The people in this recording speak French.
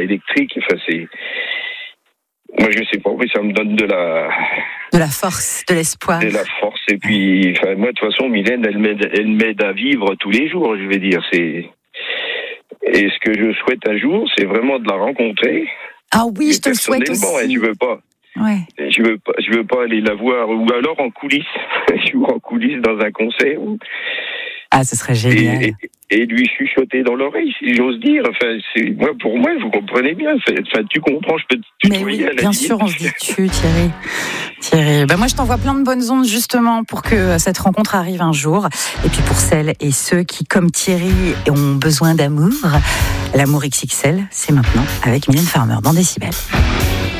électrique. Enfin, c'est... Moi, je sais pas, mais ça me donne de la force, de l'espoir. De la force. Et puis, enfin, moi, de toute façon, Mylène, elle m'aide à vivre tous les jours, je vais dire. Et ce que je souhaite un jour, c'est vraiment de la rencontrer. Ah oui, je te le souhaite aussi. Personnellement, je veux pas. Ouais. Je veux pas aller la voir, ou alors en coulisses. Je vois en coulisses dans un concert. Ah, ce serait génial. Et lui chuchoter dans l'oreille, si j'ose dire. Enfin, pour moi, vous comprenez bien. Enfin, tu comprends, je peux te tutoyer. Mais oui, bien sûr, on se dit tu, Thierry. Moi, je t'envoie plein de bonnes ondes, justement, pour que cette rencontre arrive un jour. Et puis, pour celles et ceux qui, comme Thierry, ont besoin d'amour, l'amour XXL, c'est maintenant avec Mylène Farmer dans Décibel.